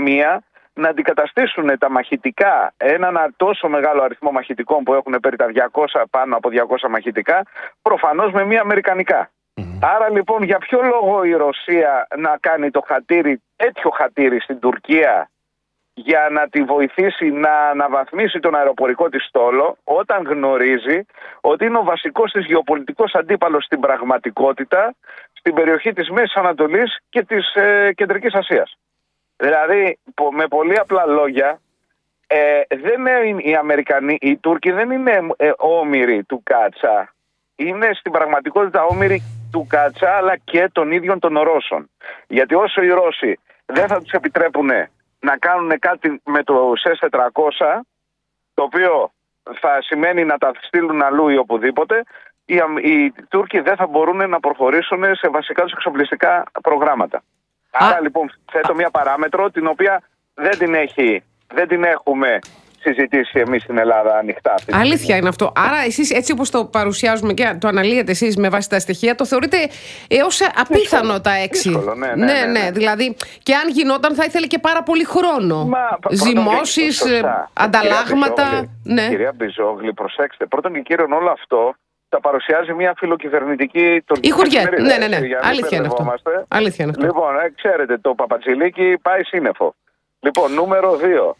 μία να αντικαταστήσουν τα μαχητικά, έναν τόσο μεγάλο αριθμό μαχητικών που έχουν περί τα 200, πάνω από 200 μαχητικά, προφανώς με μία αμερικανικά. Άρα λοιπόν για ποιο λόγο η Ρωσία να κάνει το χατήρι, τέτοιο χατήρι στην Τουρκία, για να τη βοηθήσει να αναβαθμίσει τον αεροπορικό της στόλο, όταν γνωρίζει ότι είναι ο βασικός της γεωπολιτικός αντίπαλος στην πραγματικότητα στην περιοχή της Μέσης Ανατολής και της Κεντρικής Ασίας. Δηλαδή, με πολύ απλά λόγια, δεν είναι οι Αμερικανοί, οι Τούρκοι δεν είναι όμηροι του Κάτσα. Είναι στην πραγματικότητα όμηροι του Κάτσα, αλλά και των ίδιων των Ρώσων. Γιατί όσο οι Ρώσοι δεν θα τους επιτρέπουν να κάνουν κάτι με το ΣΕ-400, το οποίο θα σημαίνει να τα στείλουν αλλού ή οπουδήποτε, οι Τούρκοι δεν θα μπορούν να προχωρήσουν σε βασικά τους εξοπλιστικά προγράμματα. Άρα λοιπόν θέτω μια παράμετρο την οποία δεν την έχουμε συζητήσει εμείς στην Ελλάδα ανοιχτά. Αλήθεια είναι αυτό. Άρα εσείς έτσι όπως το παρουσιάζουμε και το αναλύετε εσείς με βάση τα στοιχεία, το θεωρείτε ως απίθανο τα 6. Δύσκολο, ναι. Δηλαδή και αν γινόταν θα ήθελε και πάρα πολύ χρόνο. Ζυμώσεις, ανταλλάγματα. Κυρία Μπιζόγλη, προσέξτε. Πρώτον και κύριον, όλο αυτό τα παρουσιάζει μια φιλοκυβερνητική τουρκική εφημερίδα. Ναι. Αλήθεια είναι αυτό. Λοιπόν, ξέρετε, το Παπατζηλίκι πάει σύννεφο. Λοιπόν, νούμερο 2.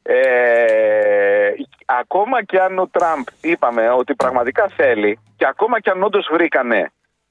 Ακόμα και αν ο Τραμπ είπαμε ότι πραγματικά θέλει, και ακόμα και αν όντως βρήκανε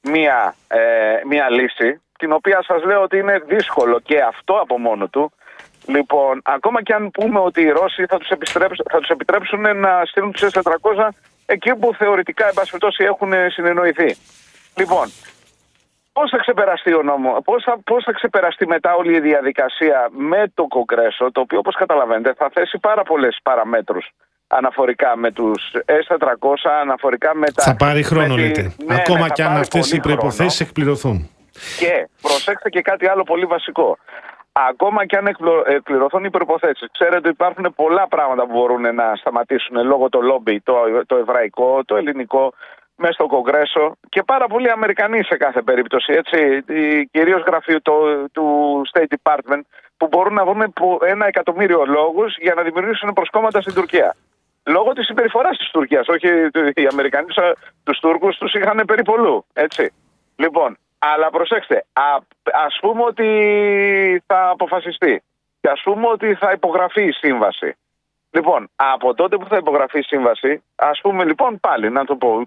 μία λύση, την οποία σας λέω ότι είναι δύσκολο και αυτό από μόνο του, λοιπόν, ακόμα και αν πούμε ότι οι Ρώσοι θα τους επιτρέψουν να στείλουν τους S-400 εκεί που θεωρητικά εν πάση περιπτώσει έχουν συνεννοηθεί. Λοιπόν, πώς θα ξεπεραστεί ο νόμος, πώς θα ξεπεραστεί μετά όλη η διαδικασία με το Κογκρέσο, το οποίο όπως καταλαβαίνετε θα θέσει πάρα πολλές παραμέτρους αναφορικά με τους S-400, αναφορικά με τα... Θα πάρει χρόνο λέτε, ακόμα και αν αυτές οι προϋποθέσεις εκπληρωθούν. Και προσέξτε και κάτι άλλο πολύ βασικό. Ακόμα και αν εκπληρωθούν οι προϋποθέσεις, ξέρετε ότι υπάρχουν πολλά πράγματα που μπορούν να σταματήσουν λόγω το λόμπι, το εβραϊκό, το ελληνικό, μέσα στο Κογκρέσο και πάρα πολλοί Αμερικανοί σε κάθε περίπτωση, έτσι, κυρίως γραφείο του State Department, που μπορούν να βρουν 1.000.000 λόγους για να δημιουργήσουν προσκόμματα στην Τουρκία. Λόγω της συμπεριφοράς της Τουρκίας, όχι οι Αμερικανοί τους Τούρκους τους είχαν περιπολού, έτσι. Λοιπόν, αλλά προσέξτε, ας πούμε ότι θα αποφασιστεί και ας πούμε ότι θα υπογραφεί η σύμβαση. Λοιπόν, από τότε που θα υπογραφεί η σύμβαση, ας πούμε λοιπόν πάλι, να το πω,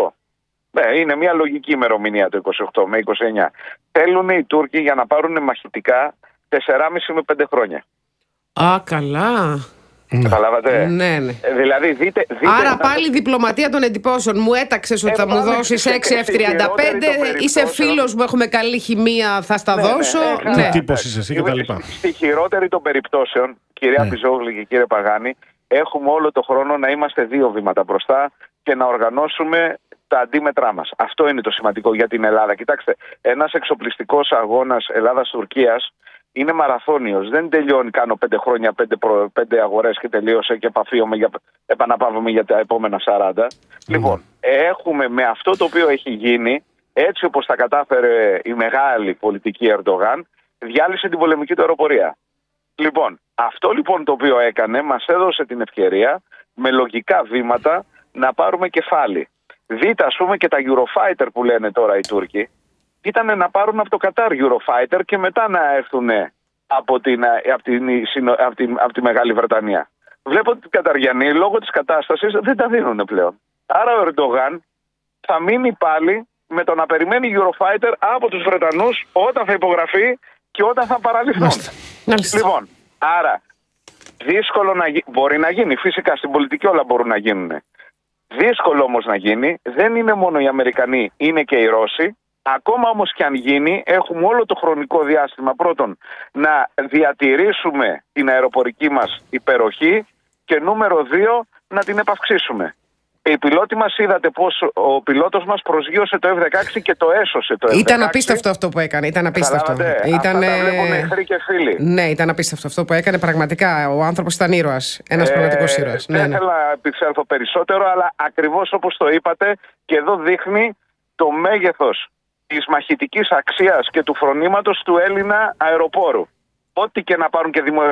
28. Είναι μια λογική ημερομηνία το 28 με 29. Θέλουν οι Τούρκοι για να πάρουν μαχητικά 4,5 με 5 χρόνια. Α, καλά. Καταλάβατε. Ναι. Δηλαδή δείτε άρα πάλι διπλωματία των εντυπώσεων. Μου έταξες ότι θα μου δώσεις 6 F-35, είσαι φίλος μου, έχουμε καλή χημεία, θα στα δώσω. Τι τύπος είσαι εσύ κτλ. Στη χειρότερη των περιπτώσεων, κυρία Πιζόγλη και κύριε Παγάνη, έχουμε όλο το χρόνο να είμαστε 2 βήματα μπροστά και να οργανώσουμε τα αντίμετρά μας. Αυτό είναι το σημαντικό για την Ελλάδα. Κοιτάξτε, ένας εξοπλιστικός αγώνας Ελλάδας-Τουρκίας είναι μαραθώνιος. Δεν τελειώνει, κάνω 5 χρόνια, 5 αγορές και τελείωσε και επαναπαύουμε για τα επόμενα 40. Λοιπόν, έχουμε με αυτό το οποίο έχει γίνει, έτσι όπως τα κατάφερε η μεγάλη πολιτική Ερντογάν, διάλυσε την πολεμική του αεροπορία. Λοιπόν, αυτό λοιπόν το οποίο έκανε μας έδωσε την ευκαιρία με λογικά βήματα να πάρουμε κεφάλι. Δείτε ας πούμε και τα Eurofighter που λένε τώρα οι Τούρκοι, ήταν να πάρουν από το Κατάρ Eurofighter και μετά να έρθουν από τη Μεγάλη Βρετανία. Βλέπω ότι οι Καταριανοί λόγω της κατάστασης δεν τα δίνουν πλέον. Άρα ο Ερντογάν θα μείνει πάλι με το να περιμένει Eurofighter από τους Βρετανούς όταν θα υπογραφεί και όταν θα παραλυθούν. Λοιπόν, άρα δύσκολο μπορεί να γίνει. Φυσικά στην πολιτική όλα μπορούν να γίνουν. Δύσκολο όμως να γίνει. Δεν είναι μόνο οι Αμερικανοί, είναι και οι Ρώσοι. Ακόμα όμως και αν γίνει, έχουμε όλο το χρονικό διάστημα πρώτον να διατηρήσουμε την αεροπορική μας υπεροχή και νούμερο 2 να την επαυξήσουμε. Οι πιλότοι μας είδατε πως ο πιλότος μας προσγείωσε το F-16 και το έσωσε το F-16. Ήταν απίστευτο αυτό που έκανε. Ήταν απίστευτο. Αυτά τα βλέπουν εχθροί και φίλοι. Ναι, ήταν απίστευτο αυτό που έκανε. Πραγματικά ο άνθρωπος ήταν ήρωας. Ένας πραγματικός ήρωας. Δεν θέλω να επισέλθω περισσότερο, αλλά ακριβώς όπως το είπατε, και εδώ δείχνει το μέγεθος της μαχητικής αξίας και του φρονήματος του Έλληνα αεροπόρου. Ό,τι και να πάρουν και